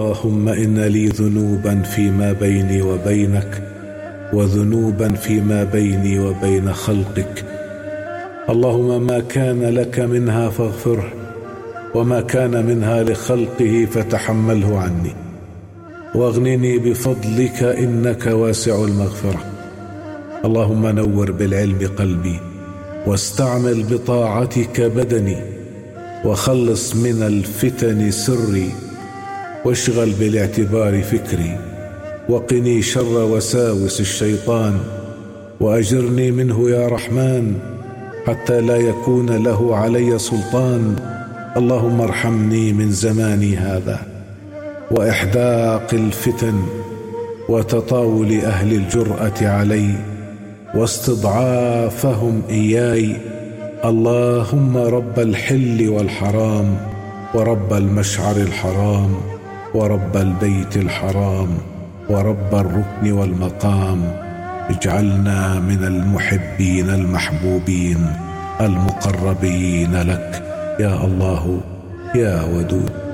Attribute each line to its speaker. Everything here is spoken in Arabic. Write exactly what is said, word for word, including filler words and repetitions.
Speaker 1: اللهم إن لي ذنوبا فيما بيني وبينك، وذنوبا فيما بيني وبين خلقك. اللهم ما كان لك منها فاغفره، وما كان منها لخلقه فتحمله عني، واغنني بفضلك إنك واسع المغفرة. اللهم نور بالعلم قلبي، واستعمل بطاعتك بدني، وخلص من الفتن سري، واشغل بالاعتبار فكري، وقني شر وساوس الشيطان، وأجرني منه يا رحمن حتى لا يكون له علي سلطان. اللهم ارحمني من زماني هذا، وإحداق الفتن، وتطاول أهل الجرأة علي، واستضعافهم إياي. اللهم رب الحل والحرام، ورب المشعر الحرام، ورب البيت الحرام، ورب الركن والمقام، اجعلنا من المحبين المحبوبين المقربين لك يا الله يا ودود.